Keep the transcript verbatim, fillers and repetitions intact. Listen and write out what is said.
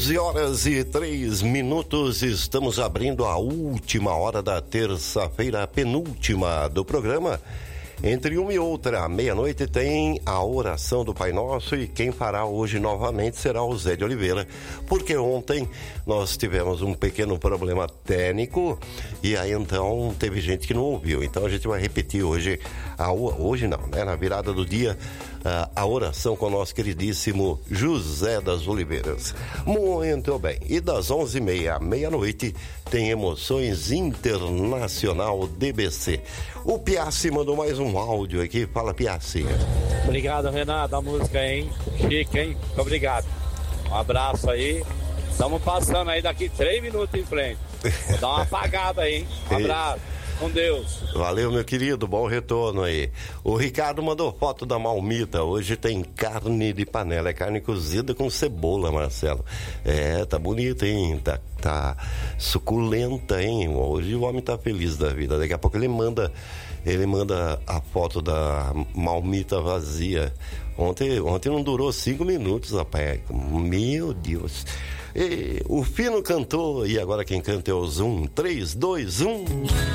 onze horas e três minutos, estamos abrindo a última hora da terça-feira, a penúltima do programa. Entre uma e outra, meia-noite, tem a oração do Pai Nosso e quem fará hoje novamente será o Zé de Oliveira, porque ontem nós tivemos um pequeno problema técnico e aí então teve gente que não ouviu. Então a gente vai repetir hoje, a, hoje não, né? Na virada do dia, a, a oração com o nosso queridíssimo José das Oliveiras. Muito bem, e das onze e meia à meia-noite tem Emoções Internacional D B C. O Piassi mandou mais um áudio aqui. Fala, Piassi. Obrigado, Renato. A música, hein? Chique, hein? Muito obrigado. Um abraço aí. Estamos passando aí daqui três minutos em frente. Vou dar uma apagada aí, hein? Um abraço. Com Deus. Valeu, meu querido, bom retorno aí. O Ricardo mandou foto da malmita. Hoje tem carne de panela, é carne cozida com cebola, Marcelo. É, tá bonita, hein? Tá, tá suculenta, hein? Hoje o homem tá feliz da vida. Daqui a pouco ele manda, ele manda a foto da malmita vazia. Ontem, ontem não durou cinco minutos, rapaz. Meu Deus. E o Fino cantou, e agora quem canta é o Zoom. três, dois, um...